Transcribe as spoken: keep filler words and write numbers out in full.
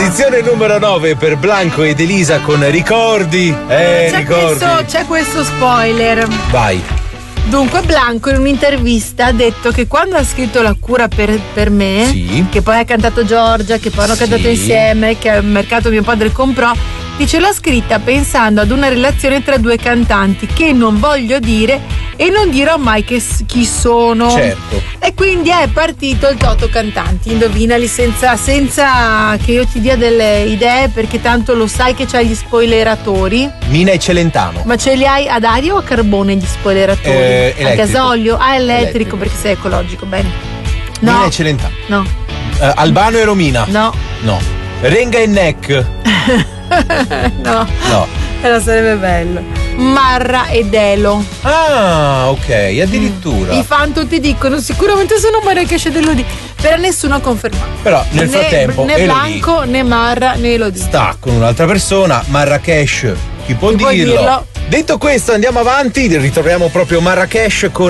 Posizione numero nove per Blanco ed Elisa con Ricordi. Eh, c'è ricordi. Questo, c'è questo spoiler. Vai. Dunque Blanco in un'intervista ha detto che quando ha scritto La cura per, per me, sì. che poi ha cantato Giorgia, che poi hanno sì. cantato insieme, che al mercato mio padre comprò, dice l'ho scritta pensando ad una relazione tra due cantanti che non voglio dire e non dirò mai che, chi sono. Certo. E quindi è partito il Toto Cantanti, indovinali senza, senza che io ti dia delle idee, perché tanto lo sai che c'hai gli spoileratori. Mina e Celentano. Ma ce li hai ad aria o a carbone gli spoileratori? Eh, a gasolio? Ah, elettrico, elettrico, perché sei ecologico, bene. No. Mina e Celentano. No. Uh, Albano e Romina. No. No. Renga e Neck. No. No. Però sarebbe bello. Marra ed Elo. Ah, ok, addirittura. Mm. I fan tutti dicono sicuramente sono Marrakesh ed Elodie, però nessuno ha confermato. Però nel né, frattempo né Elodie Blanco né Marra né Elodie sta con un'altra persona. Marrakesh, chi può chi dirlo? può dirlo? Detto questo, andiamo avanti, ritroviamo proprio Marrakesh con